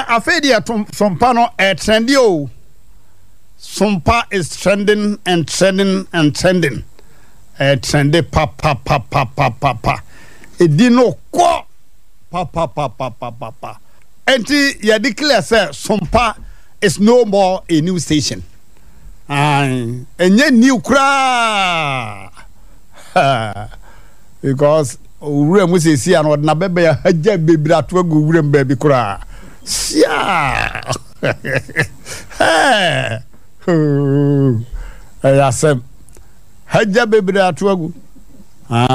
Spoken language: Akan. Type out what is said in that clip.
afedi sompa no trendy o. Sompa is trending and trending and trending. Trendy pa. Edino ko pa. Enti ya declare say Sompa is no more a new station. Enye new kra. Because ure mu sesi an odna bebe ya haja bebiri ato agu ure mba bi kra. Sia. Ayasem haja bebiri ato agu.